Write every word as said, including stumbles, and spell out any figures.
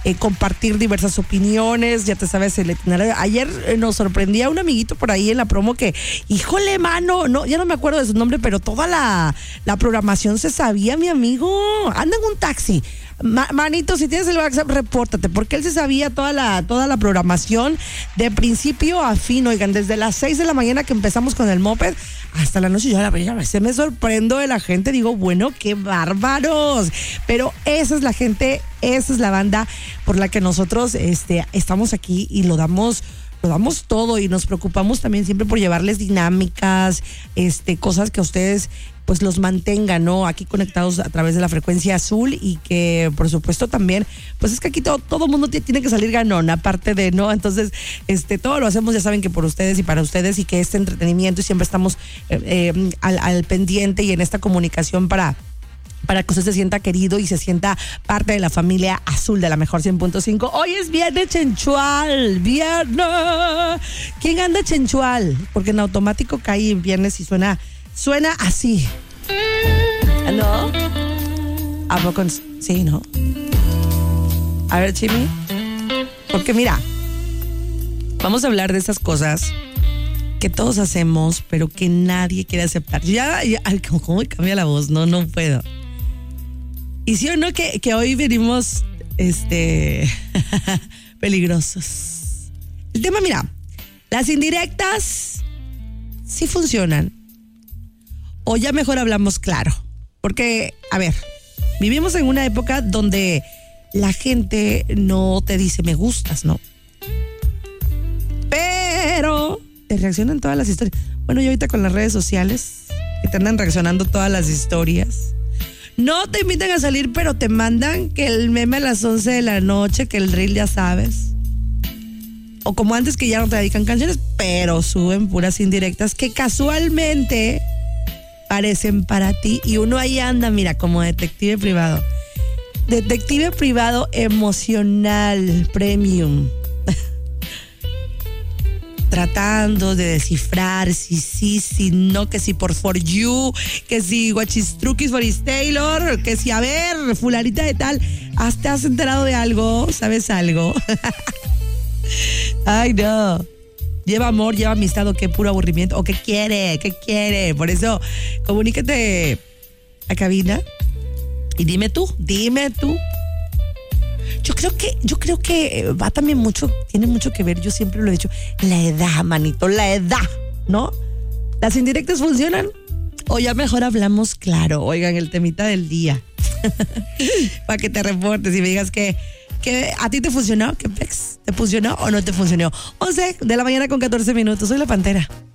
eh, compartir diversas opiniones, ya te sabes el itinerario. Ayer eh, nos sorprendía un amiguito por ahí en la promo que, híjole, mano, no, ya no me acuerdo de su nombre, pero toda la, la programación se sabía, mi amigo. Anda en un taxi. Ma- manito, si tienes el WhatsApp, repórtate, porque él se sabía toda la, toda la programación de principio a fin. Oigan, desde las seis de la mañana que empezamos con el moped hasta la noche, yo a veces me sorprendo de la gente, digo, bueno, qué bárbaros. Pero esa es la gente, esa es la banda por la que nosotros este, estamos aquí y lo damos lo damos todo y nos preocupamos también siempre por llevarles dinámicas, este, cosas que a ustedes pues los mantengan, ¿no? Aquí conectados a través de la frecuencia azul y que por supuesto también, pues es que aquí todo, todo mundo t- tiene que salir ganón, aparte de, ¿no? Entonces, este, todo lo hacemos, ya saben que por ustedes y para ustedes y que este entretenimiento y siempre estamos eh, eh, al, al pendiente y en esta comunicación para para que usted se sienta querido y se sienta parte de la familia azul de la mejor cien punto cinco. Hoy es viernes chenchual, viernes. ¿Quién anda chenchual? Porque en automático cae en viernes y suena, suena así. ¿No? ¿A poco? Sí, ¿no? A ver, Chimi. Porque mira, vamos a hablar de esas cosas que todos hacemos, pero que nadie quiere aceptar. Ya, ya ¿cómo cambia la voz? No, no puedo. Y sí o no que, que hoy venimos este peligrosos. El tema, mira, las indirectas sí funcionan. O ya mejor hablamos claro. Porque, a ver, vivimos en una época donde la gente no te dice me gustas, ¿no? Pero te reaccionan todas las historias. Bueno, y ahorita con las redes sociales, que te andan reaccionando todas las historias. No te invitan a salir, pero te mandan que el meme a las once de la noche, que el reel ya sabes. O como antes que ya no te dedican canciones, pero suben puras indirectas que casualmente parecen para ti. Y uno ahí anda, mira, como detective privado. Detective privado emocional premium. Tratando de descifrar si sí, si no, que si por For You, que si Guachistruquis for Is Taylor, que si a ver, fulanita de tal, ¿hasta te has enterado de algo? ¿Sabes algo? Ay, no. Lleva amor, lleva amistad, o qué puro aburrimiento, o qué quiere, qué quiere. Por eso, comunícate a cabina y dime tú, dime tú. Yo creo que, yo creo que va también mucho, tiene mucho que ver, yo siempre lo he dicho, la edad, manito, la edad, ¿no? ¿Las indirectas funcionan? O ya mejor hablamos claro, oigan, el temita del día. Para que te reportes y me digas que, que a ti te funcionó, que pex, ¿te funcionó o no te funcionó? once de la mañana con catorce minutos, soy la Pantera.